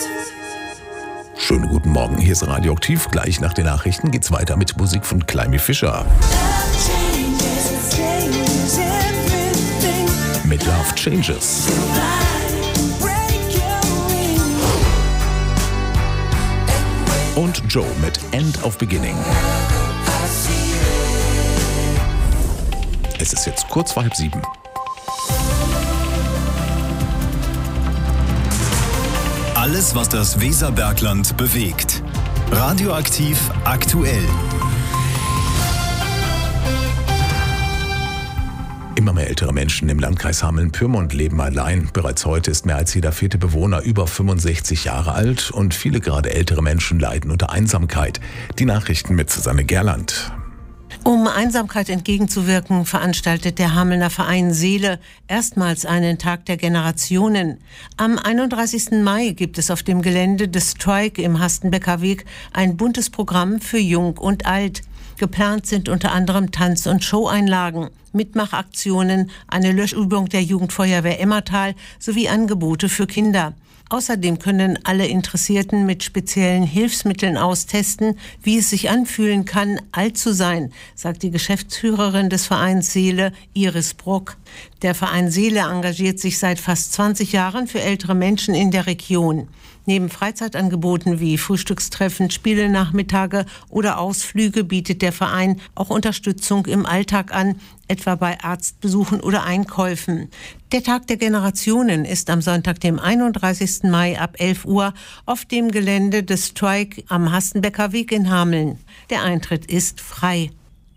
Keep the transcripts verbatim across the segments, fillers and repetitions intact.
Schönen guten Morgen, hier ist Radioaktiv. Gleich nach den Nachrichten geht's weiter mit Musik von Climby Fisher. Mit Love Changes. Und Joe mit End of Beginning. Es ist jetzt kurz vor halb sieben. Alles, was das Weserbergland bewegt. Radioaktiv aktuell. Immer mehr ältere Menschen im Landkreis Hameln-Pyrmont leben allein. Bereits heute ist mehr als jeder vierte Bewohner über fünfundsechzig Jahre alt und viele gerade ältere Menschen leiden unter Einsamkeit. Die Nachrichten mit Susanne Gerland. Um Einsamkeit entgegenzuwirken, veranstaltet der Hamelner Verein Seele erstmals einen Tag der Generationen. Am einunddreißigsten Mai gibt es auf dem Gelände des Strike im Hastenbecker Weg ein buntes Programm für Jung und Alt. Geplant sind unter anderem Tanz- und Showeinlagen, Mitmachaktionen, eine Löschübung der Jugendfeuerwehr Emmertal sowie Angebote für Kinder. Außerdem können alle Interessierten mit speziellen Hilfsmitteln austesten, wie es sich anfühlen kann, alt zu sein, sagt die Geschäftsführerin des Vereins Seele, Iris Bruck. Der Verein Seele engagiert sich seit fast zwanzig Jahren für ältere Menschen in der Region. Neben Freizeitangeboten wie Frühstückstreffen, Spielenachmittage oder Ausflüge bietet der Verein auch Unterstützung im Alltag an, etwa bei Arztbesuchen oder Einkäufen. Der Tag der Generationen ist am Sonntag, dem einunddreißigsten Mai ab elf Uhr auf dem Gelände des Strike am Hastenbecker Weg in Hameln. Der Eintritt ist frei.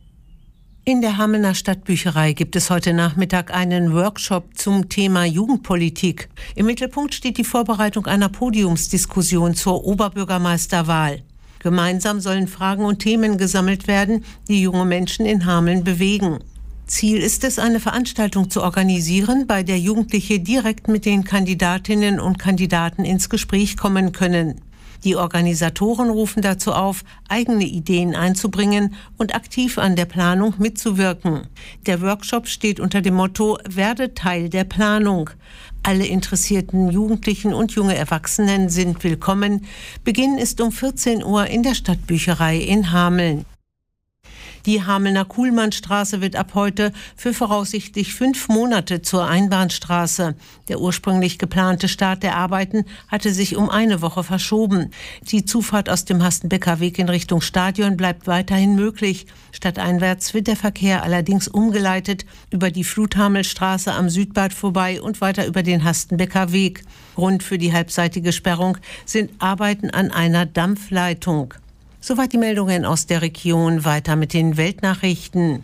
In der Hamelner Stadtbücherei gibt es heute Nachmittag einen Workshop zum Thema Jugendpolitik. Im Mittelpunkt steht die Vorbereitung einer Podiumsdiskussion zur Oberbürgermeisterwahl. Gemeinsam sollen Fragen und Themen gesammelt werden, die junge Menschen in Hameln bewegen. Ziel ist es, eine Veranstaltung zu organisieren, bei der Jugendliche direkt mit den Kandidatinnen und Kandidaten ins Gespräch kommen können. Die Organisatoren rufen dazu auf, eigene Ideen einzubringen und aktiv an der Planung mitzuwirken. Der Workshop steht unter dem Motto „Werde Teil der Planung". Alle interessierten Jugendlichen und junge Erwachsenen sind willkommen. Beginn ist um vierzehn Uhr in der Stadtbücherei in Hameln. Die Hamelner Kuhlmannstraße wird ab heute für voraussichtlich fünf Monate zur Einbahnstraße. Der ursprünglich geplante Start der Arbeiten hatte sich um eine Woche verschoben. Die Zufahrt aus dem Hastenbecker Weg in Richtung Stadion bleibt weiterhin möglich. Stadteinwärts wird der Verkehr allerdings umgeleitet über die Fluthamelstraße am Südbad vorbei und weiter über den Hastenbecker Weg. Grund für die halbseitige Sperrung sind Arbeiten an einer Dampfleitung. Soweit die Meldungen aus der Region. Weiter mit den Weltnachrichten.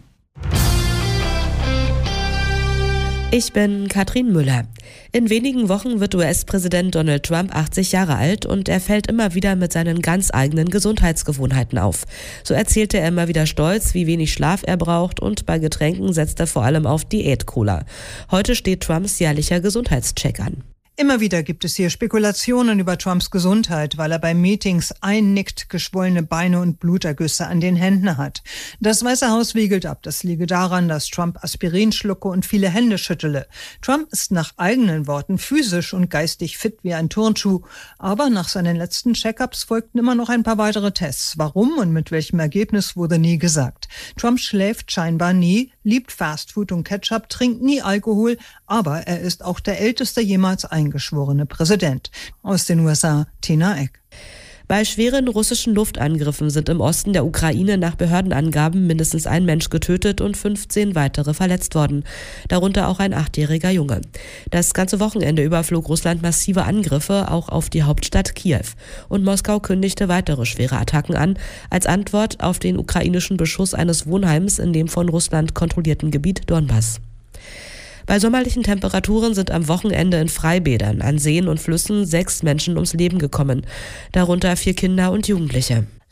Ich bin Katrin Müller. In wenigen Wochen wird U S-Präsident Donald Trump achtzig Jahre alt und er fällt immer wieder mit seinen ganz eigenen Gesundheitsgewohnheiten auf. So erzählte er immer wieder stolz, wie wenig Schlaf er braucht und bei Getränken setzt er vor allem auf Diät-Cola. Heute steht Trumps jährlicher Gesundheitscheck an. Immer wieder gibt es hier Spekulationen über Trumps Gesundheit, weil er bei Meetings einnickt, geschwollene Beine und Blutergüsse an den Händen hat. Das Weiße Haus wiegelt ab, das liege daran, dass Trump Aspirin schlucke und viele Hände schüttele. Trump ist nach eigenen Worten physisch und geistig fit wie ein Turnschuh, aber nach seinen letzten Check-ups folgten immer noch ein paar weitere Tests. Warum und mit welchem Ergebnis wurde nie gesagt. Trump schläft scheinbar nie, liebt Fastfood und Ketchup, trinkt nie Alkohol, aber er ist auch der älteste jemals eingeschworene Präsident. Aus den U S A, Tina Eck. Bei schweren russischen Luftangriffen sind im Osten der Ukraine nach Behördenangaben mindestens ein Mensch getötet und fünfzehn weitere verletzt worden. Darunter auch ein achtjähriger Junge. Das ganze Wochenende überflog Russland massive Angriffe, auch auf die Hauptstadt Kiew. Und Moskau kündigte weitere schwere Attacken an, als Antwort auf den ukrainischen Beschuss eines Wohnheims in dem von Russland kontrollierten Gebiet Donbass. Bei sommerlichen Temperaturen sind am Wochenende in Freibädern an Seen und Flüssen sechs Menschen ums Leben gekommen, darunter vier Kinder und Jugendliche.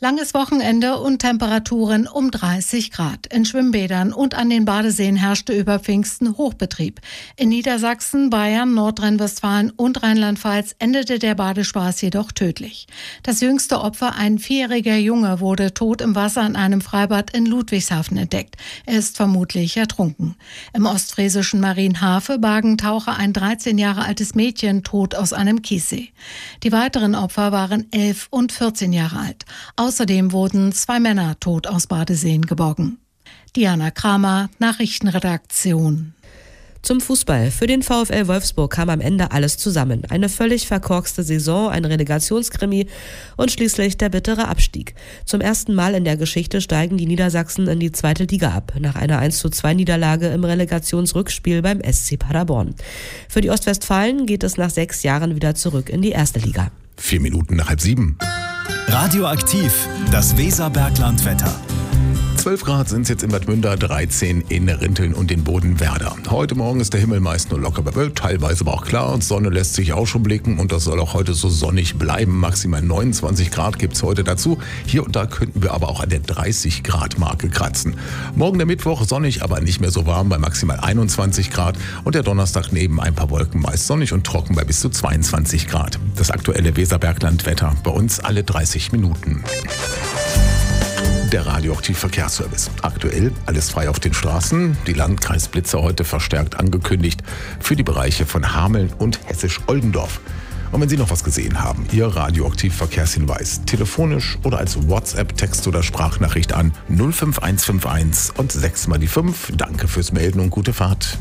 Langes Wochenende und Temperaturen um dreißig Grad. In Schwimmbädern und an den Badeseen herrschte über Pfingsten Hochbetrieb. In Niedersachsen, Bayern, Nordrhein-Westfalen und Rheinland-Pfalz endete der Badespaß jedoch tödlich. Das jüngste Opfer, ein vierjähriger Junge, wurde tot im Wasser in einem Freibad in Ludwigshafen entdeckt. Er ist vermutlich ertrunken. Im ostfriesischen Marienhafe bargen Taucher ein dreizehn Jahre altes Mädchen tot aus einem Kiessee. Die weiteren Opfer waren elf und vierzehn Jahre alt. Außerdem wurden zwei Männer tot aus Badeseen geborgen. Diana Kramer, Nachrichtenredaktion. Zum Fußball. Für den VfL Wolfsburg kam am Ende alles zusammen. Eine völlig verkorkste Saison, ein Relegationskrimi und schließlich der bittere Abstieg. Zum ersten Mal in der Geschichte steigen die Niedersachsen in die zweite Liga ab, nach einer eins zu zwei Niederlage im Relegationsrückspiel beim S C Paderborn. Für die Ostwestfalen geht es nach sechs Jahren wieder zurück in die erste Liga. Vier Minuten nach halb sieben. Radioaktiv, das Weserberglandwetter. zwölf Grad sind es jetzt in Bad Münder, dreizehn in Rinteln und in Bodenwerder. Heute Morgen ist der Himmel meist nur locker bewölkt, teilweise aber auch klar und Sonne lässt sich auch schon blicken und das soll auch heute so sonnig bleiben. Maximal neunundzwanzig Grad gibt es heute dazu. Hier und da könnten wir aber auch an der dreißig Grad Marke kratzen. Morgen der Mittwoch sonnig, aber nicht mehr so warm bei maximal einundzwanzig Grad und der Donnerstag neben ein paar Wolken meist sonnig und trocken bei bis zu zweiundzwanzig Grad. Das aktuelle Weserberglandwetter bei uns alle dreißig Minuten. Der Radioaktiv-Verkehrsservice. Aktuell alles frei auf den Straßen. Die Landkreisblitzer heute verstärkt angekündigt für die Bereiche von Hameln und Hessisch-Oldendorf. Und wenn Sie noch was gesehen haben, Ihr Radioaktiv-Verkehrshinweis telefonisch oder als WhatsApp, Text oder Sprachnachricht an null fünf eins fünf eins und sechs mal die fünf. Danke fürs Melden und gute Fahrt.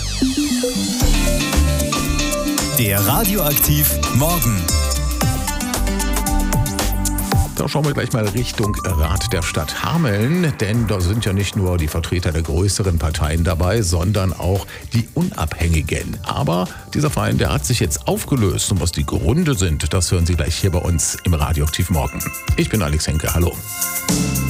Der Radioaktiv Morgen. Da schauen wir gleich mal Richtung Rat der Stadt Hameln, denn da sind ja nicht nur die Vertreter der größeren Parteien dabei, sondern auch die Unabhängigen. Aber dieser Verein, der hat sich jetzt aufgelöst und was die Gründe sind, das hören Sie gleich hier bei uns im Radioaktiv Morgen. Ich bin Alex Henke, hallo.